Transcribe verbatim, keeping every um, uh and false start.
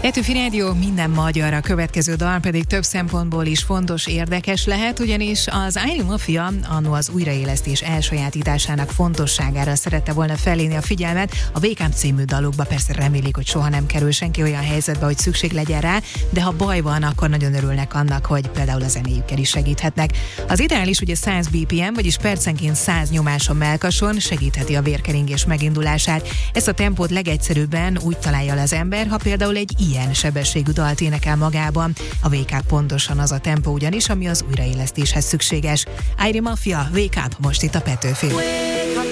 Petőfi Rádió, minden magyar, a következő dal pedig több szempontból is fontos, érdekes lehet, ugyanis az Airy Mafia anno az újraélesztés elsajátításának fontosságára szerette volna felhívni a figyelmet. A Wake Up című dalukba persze remélik, hogy soha nem kerül senki olyan helyzetbe, hogy szükség legyen rá, de ha baj van, akkor nagyon örülnek annak, hogy például a zenéjükkel is segíthetnek. Az ideális ugye száz bé pé em, vagyis percenként száz nyomáson mellkason segítheti a vérkeringés megindulását. Ezt a tempót legegyszerűbben úgy találja le az ember, ha például egy ilyen sebességű dalt énekel magában. A Wake Up pontosan az a tempó ugyanis, ami az újraélesztéshez szükséges. Airy Mafia, Wake Up, most itt a Petőfin.